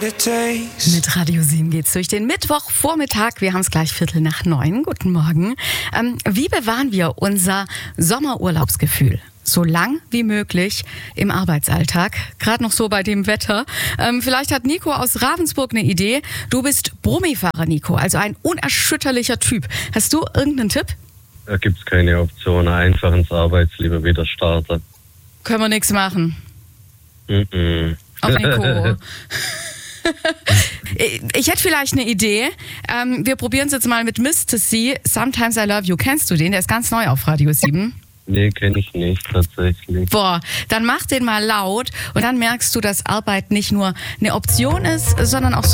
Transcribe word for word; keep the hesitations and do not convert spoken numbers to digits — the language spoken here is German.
Mit Radio sieben geht's durch den Mittwochvormittag. Wir haben es gleich Viertel nach neun. Guten Morgen. Ähm, wie bewahren wir unser Sommerurlaubsgefühl so lang wie möglich im Arbeitsalltag? Gerade noch so bei dem Wetter. Ähm, vielleicht hat Nico aus Ravensburg eine Idee. Du bist Brummifahrer, Nico, also ein unerschütterlicher Typ. Hast du irgendeinen Tipp? Da gibt's keine Option. Einfach ins Arbeitsleben wieder starten. Können wir nichts machen. Mm-mm. Auch Nico. Ich hätte vielleicht eine Idee. Ähm, wir probieren es jetzt mal mit Mister C. Sometimes I Love You. Kennst du den? Der ist ganz neu auf Radio sieben. Nee, kenne ich nicht, tatsächlich. Boah, dann mach den mal laut und dann merkst du, dass Arbeit nicht nur eine Option ist, sondern auch so